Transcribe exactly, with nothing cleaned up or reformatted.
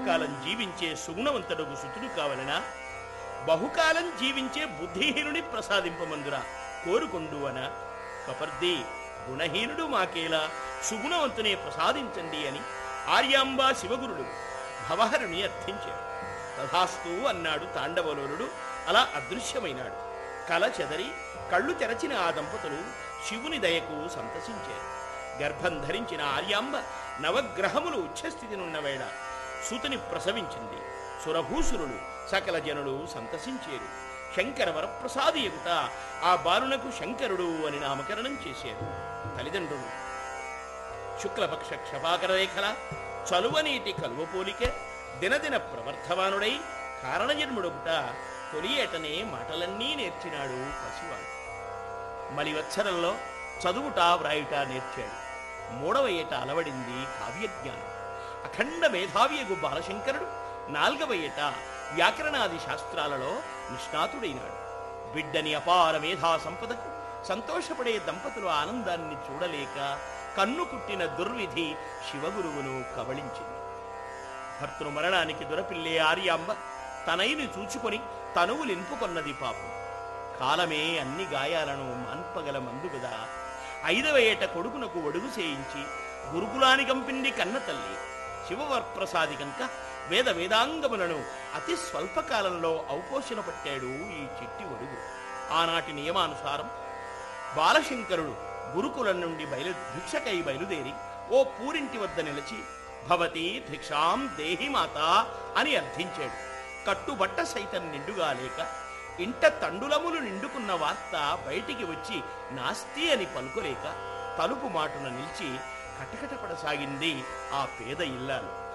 స్వల్పకాలం జీవించే సుగుణవంతుడుకు సుతుడు కావలనా? బహుకాలం జీవించే బుద్ధిహీనుని ప్రసాదింపమందురా కోరుకొండు అన. కపర్ది, గుణహీనుడు మాకేలా, సుగుణవంతునే ప్రసాదించండి అని ఆర్యాంబా శివగురుడు భవహరుని అర్థించాడు. తథాస్తు అన్నాడు తాండవలోలుడు. అలా అదృశ్యమైనాడు. కల చెదరి కళ్ళు తెరచిన ఆ దంపతులు శివుని దయకు సంతసించారు. గర్భం ధరించిన ఆర్యాంబ నవగ్రహములు ఉచ్ఛస్థితినున్న వేళ సుతుని ప్రసవించింది. సురభూసురులు సకల జనులు సంతసించేరు. శంకర వరప్రసాది ఎగుట ఆ బాలునకు శంకరుడు అని నామకరణం చేశారు తల్లిదండ్రులు. శుక్లపక్ష క్షపాకర రేఖల చలువనీటి కలువ పోలికే దినదిన ప్రవర్ధమానుడై కారణజన్ముడొకట తొలి ఏటనే మాటలన్నీ నేర్చినాడు పసివాడు. మలివత్సరంలో చదువుట వ్రాయుట నేర్చాడు. మూడవ ఏట అలవడింది కావ్యజ్ఞానం. అఖండ మేధావియగు బాలశంకరుడు నాల్గవ ఏట వ్యాకరణాది శాస్త్రాలలో నిష్ణాతుడైనాడు. బిడ్డని అపార మేధా సంపదకు సంతోషపడే దంపతుల ఆనందాన్ని చూడలేక కన్ను కుట్టిన దుర్విధి శివగురువును కబళించింది. భర్తృ మరణానికి దొరపిల్లే ఆర్యాంబ తనైని చూచుకొని తనువులింపుకొన్నది పాపం. కాలమే అన్ని గాయాలను మాన్పగల మందుగదా. ఐదవ ఏట కొడుకునకు ఒడుగు చేయించి గురుకులానికంపిండి కన్న తల్లి. శివవరప్రసాది కనుక వేద వేదాంగములను అతి స్వల్పకాలంలో ఔపోషణ పట్టాడు ఈ చిట్టి ఒడుగు. ఆనాటి నియమానుసారం బాలశంకరుడు గురుకులం నుండి బయలు భిక్షకై బయలుదేరి ఓ పూరింటి వద్ద నిలిచి భవతి భిక్షాం దేహి మాత అని అర్థించాడు. కట్టుబట్ట సైతం నిండుగా లేక ఇంట తండులములు నిండుకున్న వార్త బయటికి వచ్చి నాస్తి అని పలుకోలేక తలుపు మాటున నిలిచి కటకటపడసాగింది ఆ పేద ఇల్లాలు.